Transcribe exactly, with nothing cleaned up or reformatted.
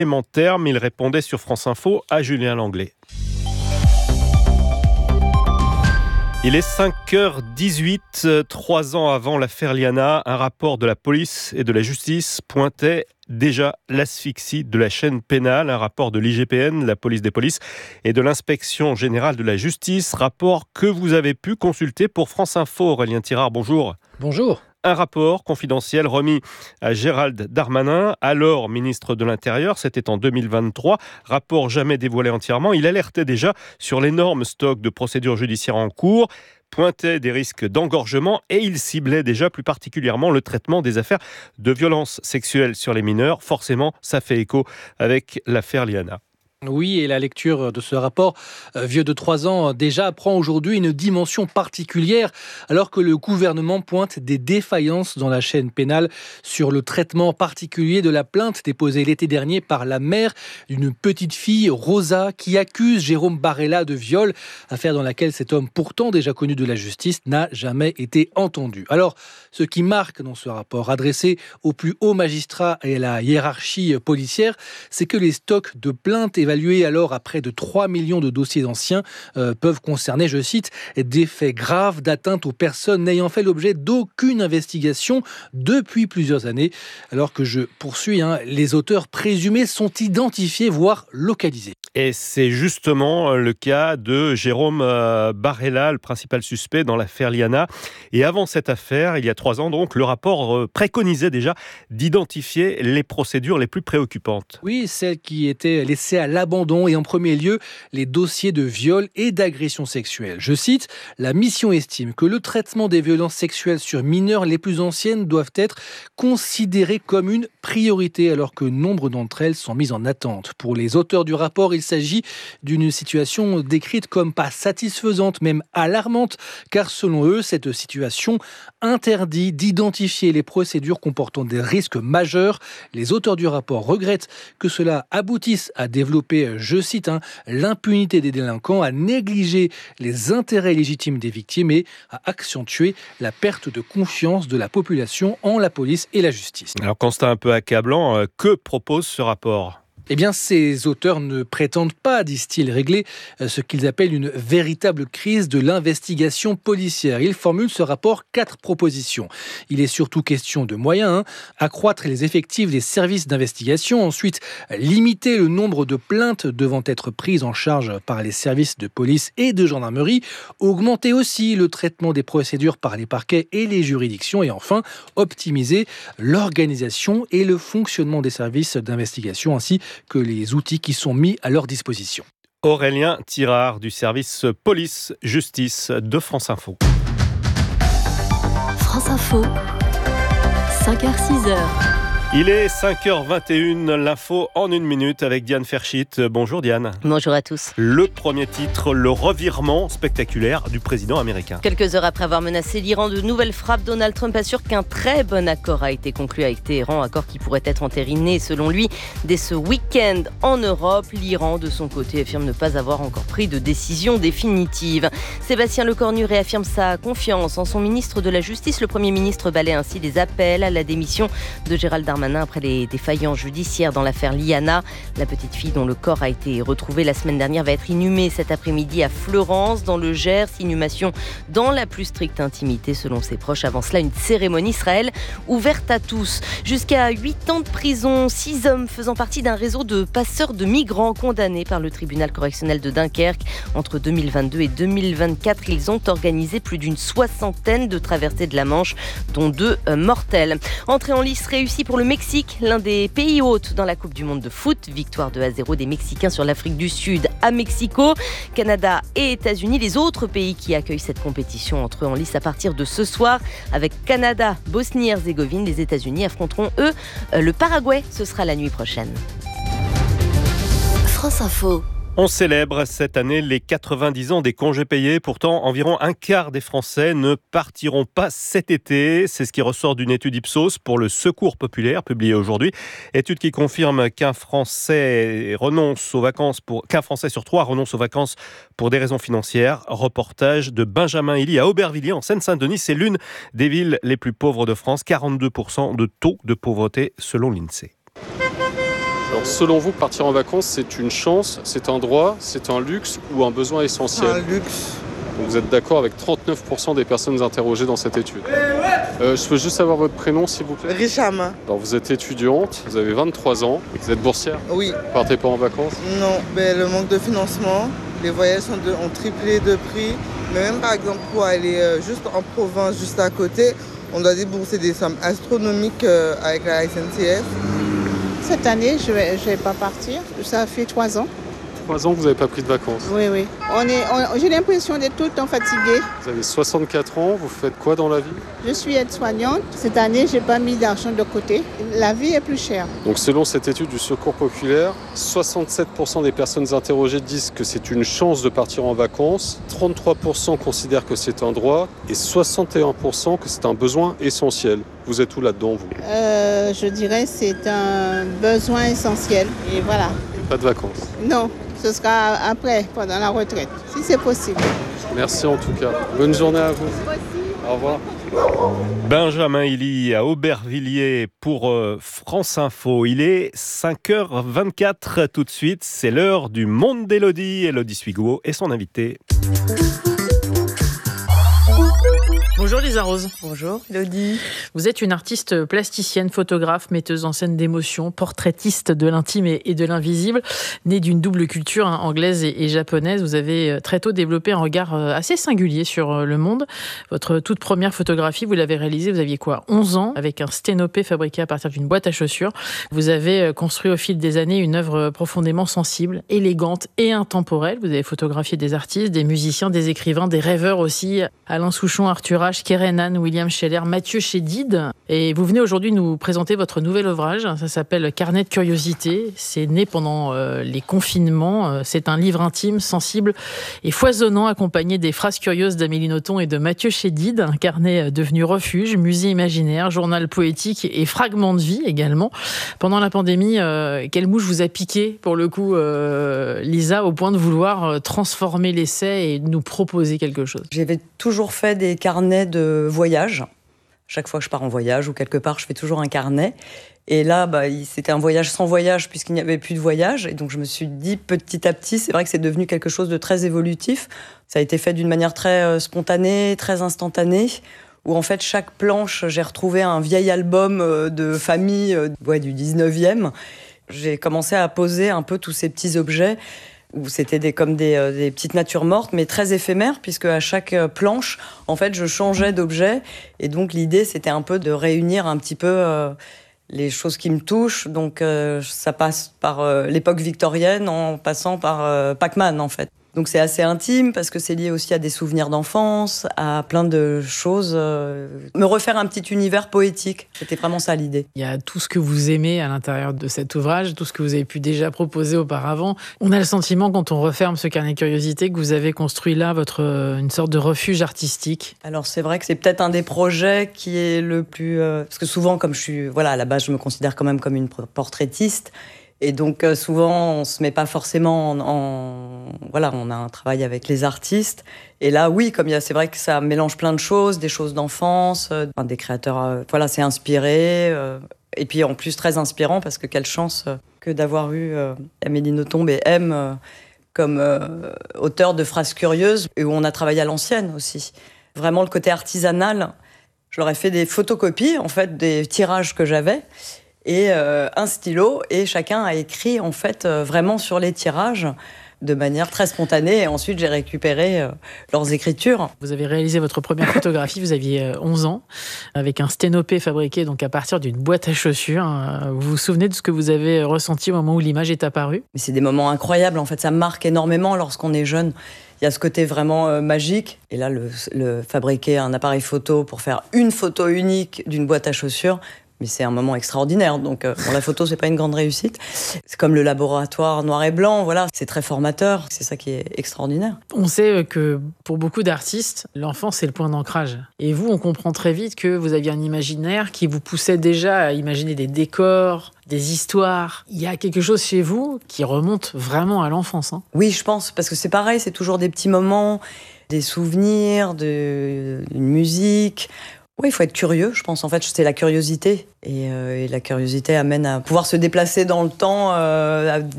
élémentaire, mais il répondait sur France Info à Julien Langlais. Il est cinq heures dix-huit, trois ans avant l'affaire Liana, un rapport de la police et de la justice pointait déjà l'asphyxie de la chaîne pénale, un rapport de l'I G P N, la police des polices, et de l'inspection générale de la justice, rapport que vous avez pu consulter pour France Info. Aurélien Thirard, bonjour. Bonjour. Un rapport confidentiel remis à Gérald Darmanin, alors ministre de l'Intérieur, c'était en deux mille vingt-trois, rapport jamais dévoilé entièrement. Il alertait déjà sur l'énorme stock de procédures judiciaires en cours, pointait des risques d'engorgement et il ciblait déjà plus particulièrement le traitement des affaires de violences sexuelles sur les mineurs. Forcément, ça fait écho avec l'affaire Liana. Oui, et la lecture de ce rapport, euh, vieux de trois ans, déjà prend aujourd'hui une dimension particulière, alors que le gouvernement pointe des défaillances dans la chaîne pénale sur le traitement particulier de la plainte déposée l'été dernier par la mère d'une petite fille, Rosa, qui accuse Jérôme Barella de viol, affaire dans laquelle cet homme, pourtant déjà connu de la justice, n'a jamais été entendu. Alors, ce qui marque dans ce rapport, adressé aux plus hauts magistrats et à la hiérarchie policière, c'est que les stocks de plaintes évalués alors à près de trois millions de dossiers anciens euh, peuvent concerner, je cite, des faits graves d'atteinte aux personnes n'ayant fait l'objet d'aucune investigation depuis plusieurs années. Alors que je poursuis, hein, les auteurs présumés sont identifiés, voire localisés. Et c'est justement le cas de Jérôme Barella, le principal suspect dans l'affaire Liana. Et avant cette affaire, il y a trois ans donc, le rapport préconisait déjà d'identifier les procédures les plus préoccupantes. Oui, celles qui étaient laissées à l'abandon et en premier lieu, les dossiers de viol et d'agression sexuelle. Je cite, « La mission estime que le traitement des violences sexuelles sur mineurs les plus anciennes doivent être considérées comme une priorité alors que nombre d'entre elles sont mises en attente. » Pour les auteurs du rapport, il s'agit d'une situation décrite comme pas satisfaisante, même alarmante, car selon eux, cette situation interdit d'identifier les procédures comportant des risques majeurs. Les auteurs du rapport regrettent que cela aboutisse à développer, je cite, hein, l'impunité des délinquants, à négliger les intérêts légitimes des victimes et à accentuer la perte de confiance de la population en la police et la justice. Alors, constat un peu accablant, que propose ce rapport ? Eh bien, ces auteurs ne prétendent pas, disent-ils, régler ce qu'ils appellent une véritable crise de l'investigation policière. Ils formulent ce rapport quatre propositions. Il est surtout question de moyens, hein. Accroître les effectifs des services d'investigation, ensuite limiter le nombre de plaintes devant être prises en charge par les services de police et de gendarmerie, augmenter aussi le traitement des procédures par les parquets et les juridictions et enfin optimiser l'organisation et le fonctionnement des services d'investigation ainsi que les outils qui sont mis à leur disposition. Aurélien Thirard du service police-justice de France Info. France Info, cinq heures six heures. Il est cinq heures vingt et une, l'info en une minute avec Diane Ferchit. Bonjour Diane. Bonjour à tous. Le premier titre, le revirement spectaculaire du président américain. Quelques heures après avoir menacé l'Iran de nouvelles frappes, Donald Trump assure qu'un très bon accord a été conclu avec Téhéran, accord qui pourrait être entériné selon lui dès ce week-end en Europe. L'Iran, de son côté, affirme ne pas avoir encore pris de décision définitive. Sébastien Lecornu réaffirme sa confiance en son ministre de la Justice. Le Premier ministre balaie ainsi des appels à la démission de Gérald Darmanin après les défaillances judiciaires dans l'affaire Liana. La petite fille dont le corps a été retrouvé la semaine dernière va être inhumée cet après-midi à Fleurance, dans le Gers. Inhumation dans la plus stricte intimité selon ses proches. Avant cela, une cérémonie Israël ouverte à tous. Jusqu'à huit ans de prison, six hommes faisant partie d'un réseau de passeurs de migrants condamnés par le tribunal correctionnel de Dunkerque. Entre deux mille vingt-deux et deux mille vingt-quatre, ils ont organisé plus d'une soixantaine de traversées de la Manche, dont deux euh, mortelles. Entrée en lice réussie pour le Mexique, l'un des pays hôtes dans la Coupe du Monde de foot. Victoire deux à zéro des Mexicains sur l'Afrique du Sud à Mexico. Canada et États-Unis, les autres pays qui accueillent cette compétition, entrent en lice à partir de ce soir. Avec Canada, Bosnie-Herzégovine, les États-Unis affronteront eux le Paraguay. Ce sera la nuit prochaine. France Info. On célèbre cette année les quatre-vingt-dix ans des congés payés. Pourtant, environ un quart des Français ne partiront pas cet été. C'est ce qui ressort d'une étude Ipsos pour le Secours populaire publiée aujourd'hui. Étude qui confirme qu'un Français renonce aux vacances pour qu'un Français sur trois renonce aux vacances pour des raisons financières. Reportage de Benjamin Hilly à Aubervilliers en Seine-Saint-Denis. C'est l'une des villes les plus pauvres de France. quarante-deux pour cent de taux de pauvreté selon l'Insee. Alors selon vous, partir en vacances, c'est une chance, c'est un droit, c'est un luxe ou un besoin essentiel ? Un luxe. Donc vous êtes d'accord avec trente-neuf pour cent des personnes interrogées dans cette étude. Euh, je peux juste savoir votre prénom, s'il vous plaît ? Richam. Alors vous êtes étudiante, vous avez vingt-trois ans, vous êtes boursière ? Oui. Vous partez pas en vacances ? Non, ben, le manque de financement, les voyages sont de- ont triplé de prix. Mais même par exemple pour aller euh, juste en province, juste à côté, on doit débourser des sommes astronomiques euh, avec la S N C F. Cette année, je ne vais, je vais pas partir. Ça fait trois ans. Trois ans que vous n'avez pas pris de vacances. Oui, oui. On est, on- j'ai l'impression d'être tout le temps fatiguée. Vous avez soixante-quatre ans, vous faites quoi dans la vie ? Je suis aide-soignante. Cette année, je n'ai pas mis d'argent de côté. La vie est plus chère. Donc selon cette étude du Secours populaire, soixante-sept pour cent des personnes interrogées disent que c'est une chance de partir en vacances, trente-trois pour cent considèrent que c'est un droit et soixante et un pour cent que c'est un besoin essentiel. Vous êtes où là-dedans, vous ? Euh, je dirais que c'est un besoin essentiel. Et voilà. Pas de vacances. Non, ce sera après, pendant la retraite, si c'est possible. Merci en tout cas. Bonne journée à vous. Au revoir. Benjamin Hilly à Aubervilliers pour euh, France Info. Il est cinq heures vingt-quatre tout de suite. C'est l'heure du monde d'Élodie. Élodie Suigo et son invité. Bonjour Lisa Rose. Bonjour Elodie. Vous êtes une artiste plasticienne, photographe, metteuse en scène d'émotions, portraitiste de l'intime et et de l'invisible. Née d'une double culture hein, anglaise et, et japonaise, vous avez très tôt développé un regard euh, assez singulier sur euh, le monde. Votre toute première photographie, vous l'avez réalisée, vous aviez quoi, onze ans, avec un sténopé fabriqué à partir d'une boîte à chaussures. Vous avez euh, construit au fil des années une œuvre profondément sensible, élégante et intemporelle. Vous avez photographié des artistes, des musiciens, des écrivains, des rêveurs aussi. Alain Souchon, Arthur H, Kerenan, William Scheller, Mathieu Chédid. Et vous venez aujourd'hui nous présenter votre nouvel ouvrage. Ça s'appelle Carnet de curiosité. C'est né pendant euh, les confinements. C'est un livre intime, sensible et foisonnant, accompagné des phrases curieuses d'Amélie Nothomb et de Mathieu Chédid. Un carnet devenu refuge, musée imaginaire, journal poétique et fragment de vie également. Pendant la pandémie, euh, quelle mouche vous a piqué, pour le coup, euh, Lisa, au point de vouloir transformer l'essai et nous proposer quelque chose ? J'avais toujours fait des carnets de voyage. Chaque fois que je pars en voyage ou quelque part, je fais toujours un carnet. Et là, bah, c'était un voyage sans voyage puisqu'il n'y avait plus de voyage. Et donc, je me suis dit petit à petit, c'est vrai que c'est devenu quelque chose de très évolutif. Ça a été fait d'une manière très euh, spontanée, très instantanée, où en fait, chaque planche, j'ai retrouvé un vieil album euh, de famille euh, ouais, du dix-neuvième. J'ai commencé à poser un peu tous ces petits objets où c'était des, comme des, euh, des petites natures mortes, mais très éphémères, puisque à chaque euh, planche, en fait, je changeais d'objet. Et donc, l'idée, c'était un peu de réunir un petit peu euh, les choses qui me touchent. Donc, euh, ça passe par euh, l'époque victorienne, en passant par euh, Pac-Man, en fait. Donc, c'est assez intime, parce que c'est lié aussi à des souvenirs d'enfance, à plein de choses. Euh, me refaire un petit univers poétique, c'était vraiment ça l'idée. Il y a tout ce que vous aimez à l'intérieur de cet ouvrage, tout ce que vous avez pu déjà proposer auparavant. On a le sentiment, quand on referme ce carnet de curiosité, que vous avez construit là votre, une sorte de refuge artistique. Alors c'est vrai que c'est peut-être un des projets qui est le plus... Euh, parce que souvent, comme je suis... Voilà, à la base, je me considère quand même comme une portraitiste. Et donc euh, souvent, on se met pas forcément en, en... Voilà, on a un travail avec les artistes. Et là, oui, comme il y a, c'est vrai que ça mélange plein de choses, des choses d'enfance, euh, des créateurs... Euh, voilà, c'est inspiré... Euh, Et puis en plus très inspirant parce que quelle chance que d'avoir eu euh, Amélie Nothomb et M euh, comme euh, auteur de phrases curieuses et où on a travaillé à l'ancienne aussi. Vraiment le côté artisanal. Je leur ai fait des photocopies en fait des tirages que j'avais et euh, un stylo et chacun a écrit en fait euh, vraiment sur les tirages de manière très spontanée. Et ensuite, j'ai récupéré euh, leurs écritures. Vous avez réalisé votre première photographie, vous aviez euh, onze ans, avec un sténopé fabriqué donc à partir d'une boîte à chaussures. Vous vous souvenez de ce que vous avez ressenti au moment où l'image est apparue ? Mais c'est des moments incroyables. En fait, ça marque énormément lorsqu'on est jeune. Il y a ce côté vraiment euh, magique. Et là, le, le fabriquer un appareil photo pour faire une photo unique d'une boîte à chaussures, mais c'est un moment extraordinaire. Donc, euh, bon, la photo, c'est pas une grande réussite. C'est comme le laboratoire noir et blanc, voilà. C'est très formateur. C'est ça qui est extraordinaire. On sait que pour beaucoup d'artistes, l'enfance, c'est le point d'ancrage. Et vous, on comprend très vite que vous aviez un imaginaire qui vous poussait déjà à imaginer des décors, des histoires. Il y a quelque chose chez vous qui remonte vraiment à l'enfance. Hein. Oui, je pense, parce que c'est pareil, c'est toujours des petits moments, des souvenirs, de, une musique... Oui, il faut être curieux, je pense. En fait, c'est la curiosité. Et, euh, et la curiosité amène à pouvoir se déplacer dans le temps, euh, à